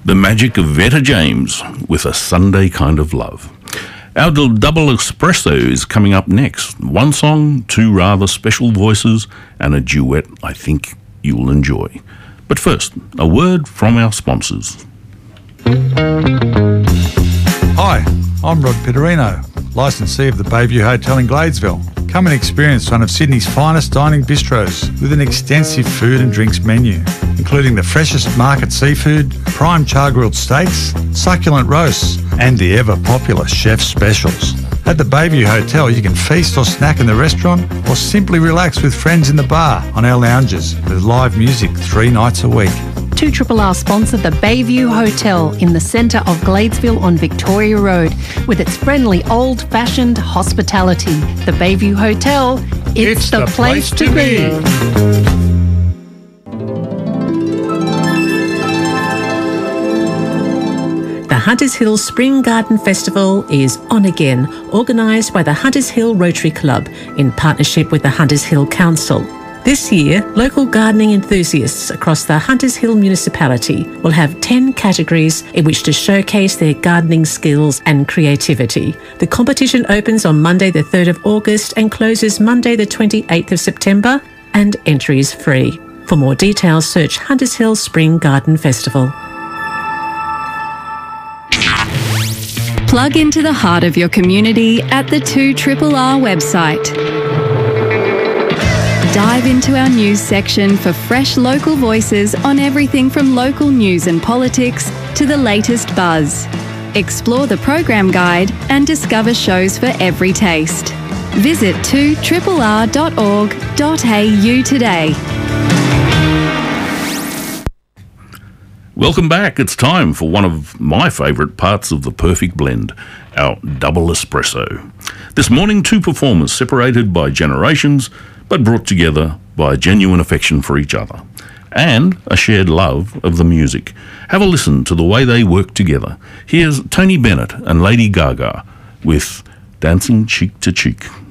The magic of Vetta James with A Sunday Kind of Love. Our double espresso is coming up next. One song, two rather special voices, and a duet I think you'll enjoy. But first, a word from our sponsors. Hi, I'm Rod Pitterino, licensee of the Bayview Hotel in Gladesville. Come and experience one of Sydney's finest dining bistros with an extensive food and drinks menu, including the freshest market seafood, prime char-grilled steaks, succulent roasts, and the ever-popular chef's specials. At the Bayview Hotel, you can feast or snack in the restaurant or simply relax with friends in the bar on our lounges with live music 3 nights a week. 2RRR sponsor the Bayview Hotel in the centre of Gladesville on Victoria Road with its friendly old-fashioned hospitality. The Bayview Hotel, it's the place to be. The Hunters Hill Spring Garden Festival is on again, organised by the Hunters Hill Rotary Club in partnership with the Hunters Hill Council. This year, local gardening enthusiasts across the Hunters Hill municipality will have 10 categories in which to showcase their gardening skills and creativity. The competition opens on Monday the 3rd of August and closes Monday the 28th of September, and entry is free. For more details, search Hunters Hill Spring Garden Festival. Plug into the heart of your community at the 2RRR website. Dive into our news section for fresh local voices on everything from local news and politics to the latest buzz. Explore the program guide and discover shows for every taste. Visit 2RRR.org.au today. Welcome back. It's time for one of my favourite parts of the perfect blend, our double espresso. This morning, 2 performers separated by generations, but brought together by a genuine affection for each other and a shared love of the music. Have a listen to the way they work together. Here's Tony Bennett and Lady Gaga with Dancing Cheek to Cheek.